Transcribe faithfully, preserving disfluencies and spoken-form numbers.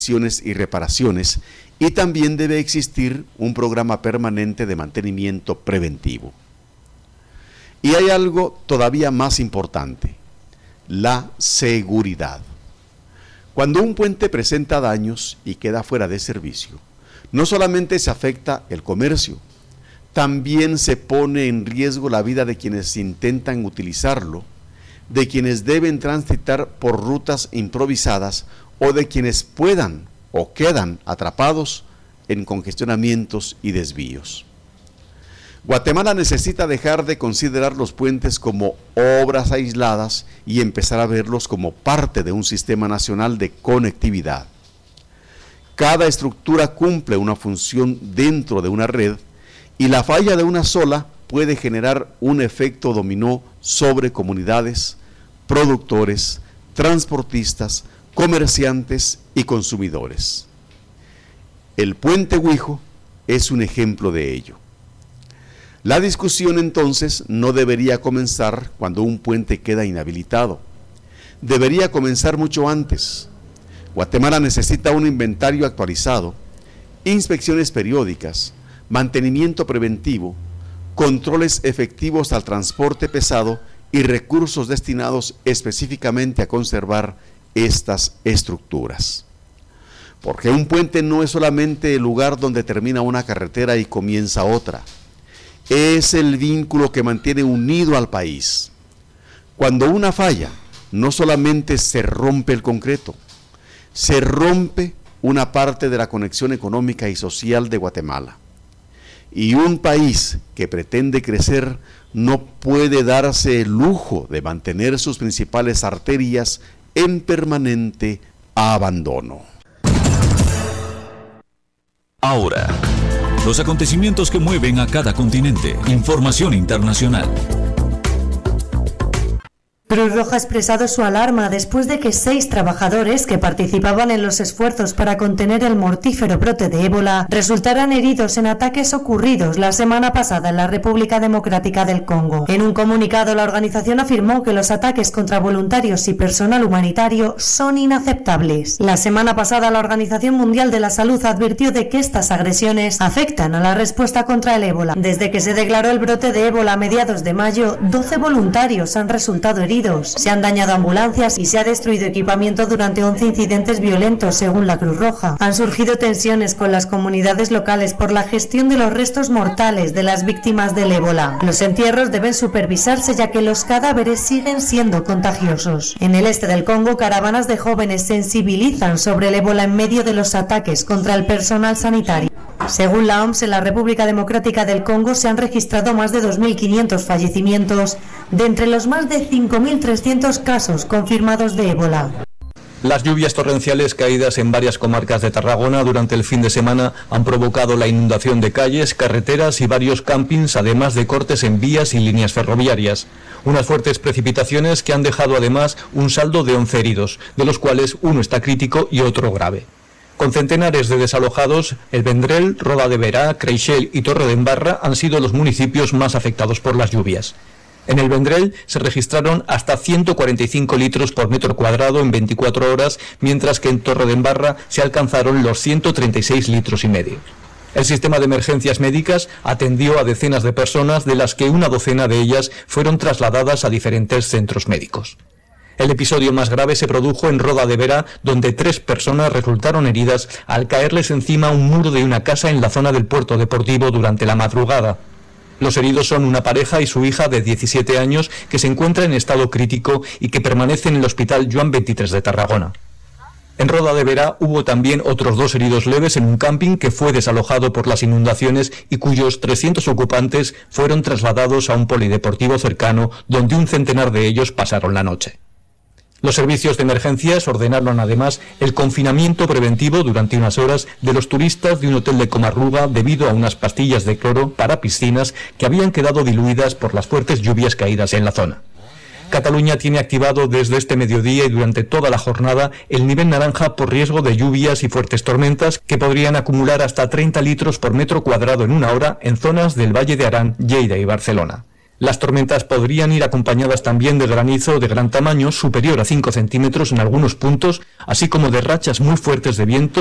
y reparaciones, y también debe existir un programa permanente de mantenimiento preventivo. Y hay algo todavía más importante: la seguridad. Cuando un puente presenta daños y queda fuera de servicio, no solamente se afecta el comercio, también se pone en riesgo la vida de quienes intentan utilizarlo, de quienes deben transitar por rutas improvisadas o de quienes puedan o quedan atrapados en congestionamientos y desvíos. Guatemala necesita dejar de considerar los puentes como obras aisladas y empezar a verlos como parte de un sistema nacional de conectividad. Cada estructura cumple una función dentro de una red y la falla de una sola puede generar un efecto dominó sobre comunidades, productores, transportistas, comerciantes y consumidores. El puente Huijo es un ejemplo de ello. La discusión entonces no debería comenzar cuando un puente queda inhabilitado. Debería comenzar mucho antes. Guatemala necesita un inventario actualizado, inspecciones periódicas, mantenimiento preventivo, controles efectivos al transporte pesado y recursos destinados específicamente a conservar estas estructuras. Porque un puente no es solamente el lugar donde termina una carretera y comienza otra. Es el vínculo que mantiene unido al país. Cuando una falla, no solamente se rompe el concreto, se rompe una parte de la conexión económica y social de Guatemala. Y un país que pretende crecer no puede darse el lujo de mantener sus principales arterias en permanente abandono. Ahora, los acontecimientos que mueven a cada continente. Información internacional. Cruz Roja ha expresado su alarma después de que seis trabajadores que participaban en los esfuerzos para contener el mortífero brote de ébola resultaran heridos en ataques ocurridos la semana pasada en la República Democrática del Congo. En un comunicado, la organización afirmó que los ataques contra voluntarios y personal humanitario son inaceptables. La semana pasada, la Organización Mundial de la Salud advirtió de que estas agresiones afectan a la respuesta contra el ébola. Desde que se declaró el brote de ébola a mediados de mayo, doce voluntarios han resultado heridos. Se han dañado ambulancias y se ha destruido equipamiento durante once incidentes violentos, según la Cruz Roja. Han surgido tensiones con las comunidades locales por la gestión de los restos mortales de las víctimas del ébola. Los entierros deben supervisarse ya que los cadáveres siguen siendo contagiosos. En el este del Congo, caravanas de jóvenes sensibilizan sobre el ébola en medio de los ataques contra el personal sanitario. Según la O M S, en la República Democrática del Congo se han registrado más de dos mil quinientos fallecimientos, de entre los más de cinco mil trescientos casos confirmados de ébola. Las lluvias torrenciales caídas en varias comarcas de Tarragona durante el fin de semana han provocado la inundación de calles, carreteras y varios campings, además de cortes en vías y líneas ferroviarias. Unas fuertes precipitaciones que han dejado además un saldo de once heridos, de los cuales uno está crítico y otro grave. Con centenares de desalojados, El Vendrell, Roda de Berá, Creixell y Torredembarra han sido los municipios más afectados por las lluvias. En El Vendrell se registraron hasta ciento cuarenta y cinco litros por metro cuadrado en veinticuatro horas, mientras que en Torredembarra se alcanzaron los ciento treinta y seis litros y medio. El sistema de emergencias médicas atendió a decenas de personas, de las que una docena de ellas fueron trasladadas a diferentes centros médicos. El episodio más grave se produjo en Roda de Berá, donde tres personas resultaron heridas al caerles encima un muro de una casa en la zona del puerto deportivo durante la madrugada. Los heridos son una pareja y su hija de diecisiete años que se encuentra en estado crítico y que permanece en el Hospital Joan veintitrés de Tarragona. En Roda de Berá hubo también otros dos heridos leves en un camping que fue desalojado por las inundaciones y cuyos trescientos ocupantes fueron trasladados a un polideportivo cercano, donde un centenar de ellos pasaron la noche. Los servicios de emergencias ordenaron además el confinamiento preventivo durante unas horas de los turistas de un hotel de Comarruga debido a unas pastillas de cloro para piscinas que habían quedado diluidas por las fuertes lluvias caídas en la zona. Cataluña tiene activado desde este mediodía y durante toda la jornada el nivel naranja por riesgo de lluvias y fuertes tormentas que podrían acumular hasta treinta litros por metro cuadrado en una hora en zonas del Valle de Arán, Lleida y Barcelona. Las tormentas podrían ir acompañadas también de granizo de gran tamaño, superior a cinco centímetros en algunos puntos, así como de rachas muy fuertes de viento